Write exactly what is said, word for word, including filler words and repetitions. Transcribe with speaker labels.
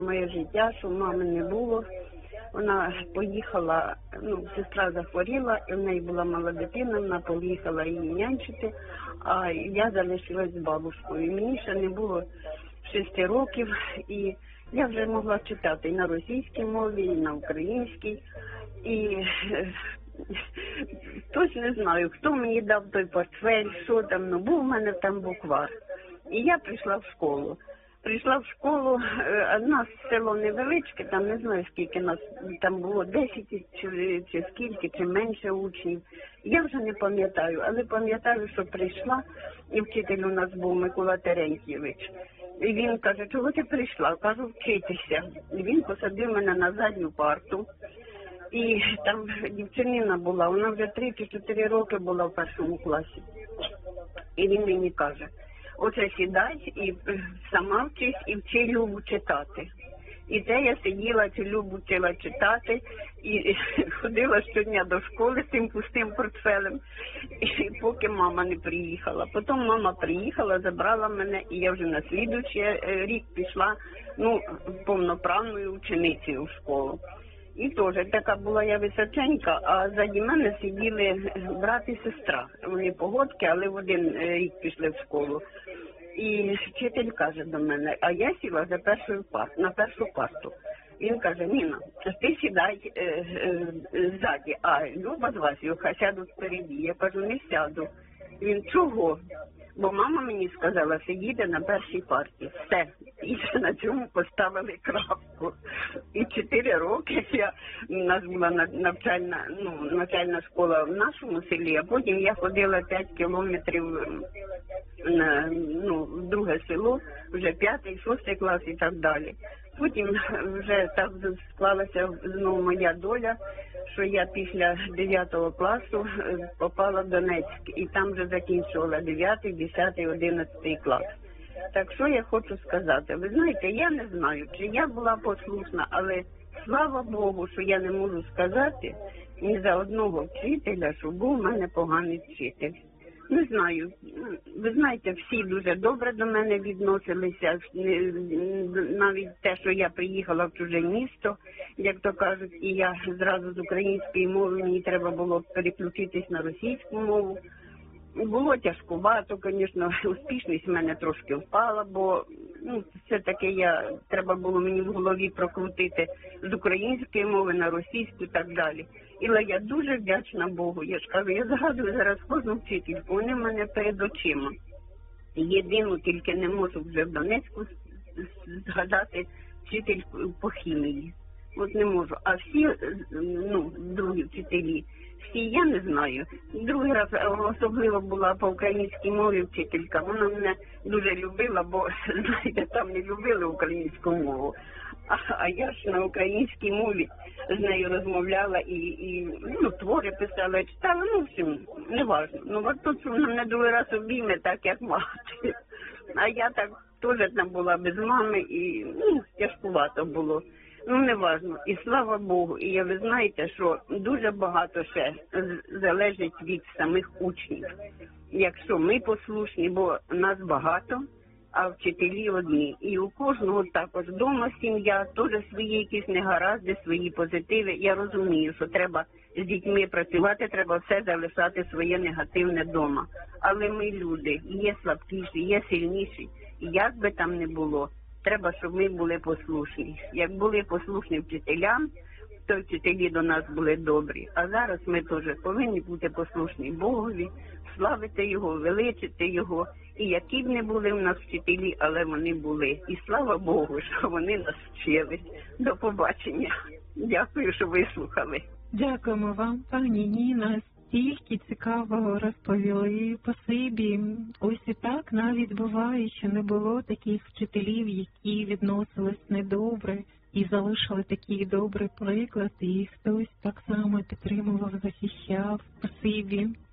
Speaker 1: Моє життя, що мами не було. Вона поїхала, ну, сестра захворіла, і в неї була мала дитина, вона поїхала її нянчити, а я залишилась з бабушкою. Мені ще не було шести років, і я вже могла читати і на російській мові, і на українській. І точно не знаю, хто мені дав той портфель, що там, ну, був у мене там буквар. І я прийшла в школу. Прийшла в школу, а в нас село невеличке, там не знаю скільки нас, там було десять чи, чи скільки, чи менше учнів. Я вже не пам'ятаю, але пам'ятаю, що прийшла, і вчитель у нас був Микола Терентьєвич. І він каже, чого ти прийшла? Кажу, вчитися. І він посадив мене на задню парту. І там дівчинина була, вона вже три чи чотири роки була в першому класі. І він мені каже, оце сідай і сама вчись і вчи Любу читати. І це я сиділа, цю Любу вчила читати, і ходила щодня до школи з цим пустим портфелем, і поки мама не приїхала. Потім мама приїхала, забрала мене, і я вже на слідуючий рік пішла, ну, повноправною ученицею в школу. І теж така була я височенька, а заді мене сиділи брат і сестра. Вони погодки, але в один рік пішли в школу. І вчитель каже до мене, а я сіла за першою парт, на першу парту. Він каже, Ніна, ти сідай е, е, ззаді, а Люба з Васею хай сядуть впереді. Я кажу, не сяду. Він, чого? Бо мама мені сказала, сидіти на першій парті. Все. І ще на цьому поставили крапку. І чотири роки я, у нас була навчальна, ну, навчальна школа в нашому селі, а потім я ходила п'ять кілометрів на, ну, в друге село, вже п'ятий, шостий клас і так далі. Потім вже так склалася знову моя доля, що я після дев'ятого класу попала в Донецьк і там вже закінчувала дев'ятий, десятий, одинадцятий клас. Так що я хочу сказати, ви знаєте, я не знаю, чи я була послушна, але слава Богу, що я не можу сказати ні за одного вчителя, що був у мене поганий вчитель. Не знаю, ви знаєте, всі дуже добре до мене відносилися, навіть те, що я приїхала в чуже місто, як то кажуть, і я зразу з української мови, мені треба було переключитись на російську мову. Було тяжкувато, звісно, успішність в мене трошки впала, бо, ну, все-таки я, треба було мені в голові прокрутити з української мови на російську і так далі. Але я дуже вдячна Богу, я ж кажу, я згадую зараз кожну вчительку, вони в мене перед очима. Єдину тільки не можу вже в Донецьку згадати вчительку по хімії. От не можу. А всі, ну, другі вчителі, всі я не знаю. Другий раз особливо була по українській мові вчителька. Вона мене дуже любила, бо, знаєте, там не любили українську мову. А, а я ж на українській мові з нею розмовляла і, і ну, твори писала, читала, ну, всім, не важливо. Ну, от тут вона мене другий раз обійме, так як мати. А я так теж там була без мами і, ну, тяжкувато було. Ну, не важливо. І слава Богу. І я, ви знаєте, що дуже багато ще залежить від самих учнів. Якщо ми послушні, бо нас багато, а вчителі одні. І у кожного також вдома сім'я, теж свої якісь негаразди, свої позитиви. Я розумію, що треба з дітьми працювати, треба все залишати своє негативне вдома. Але ми люди, є слабкіші, є сильніші. І як би там не було, треба, щоб ми були послушні. Як були послушні вчителям, то вчителі до нас були добрі. А зараз ми теж повинні бути послушні Богові, славити Його, величити Його. І які б не були в нас вчителі, але вони були. І слава Богу, що вони нас вчили. До побачення. Дякую, що вислухали.
Speaker 2: Дякуємо вам, пані Ніна. Стільки цікавого розповіли. Спасибі. Ось і так навіть буває, що не було таких вчителів, які відносились недобре і залишили такий добрий приклад, і хтось так само підтримував, захищав. Спасибі.